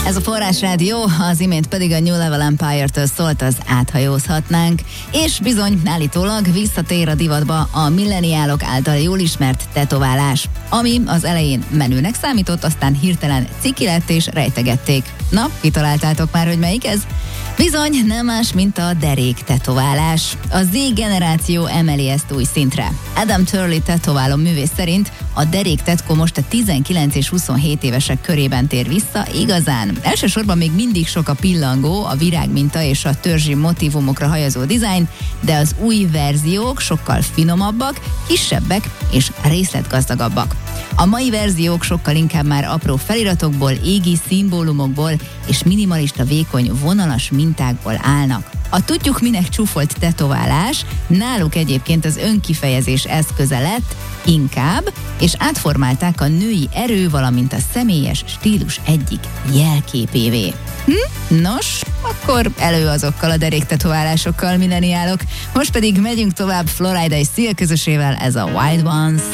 Ez a Forrás Rádió, az imént pedig a New Level Empire-től szólt az Áthajózhatnánk, és bizony állítólag visszatér a divatba a milleniálok által jól ismert tetoválás, ami az elején menőnek számított, aztán hirtelen ciki lett és rejtegették. Na, kitaláltátok már, hogy melyik ez? Bizony, nem más, mint a derék tetoválás. A Z generáció emeli ezt új szintre. Adam Turley tetováló művész szerint a derék tetkó most a 19 és 27 évesek körében tér vissza igazán. Elsősorban még mindig sok a pillangó, a virágminta és a törzsi motívumokra hajazó dizájn, de az új verziók sokkal finomabbak, kisebbek és részletgazdagabbak. A mai verziók sokkal inkább már apró feliratokból, égi szimbólumokból és minimalista vékony vonalas mintákból állnak. A tudjuk minek csúfolt tetoválás náluk egyébként az önkifejezés eszköze lett inkább, és átformálták a női erő, valamint a személyes stílus egyik jelképévé. Nos, akkor elő azokkal a derék tetoválásokkal, milleniálok. Most pedig megyünk tovább Florida és Seal közösével, ez a Wild Ones.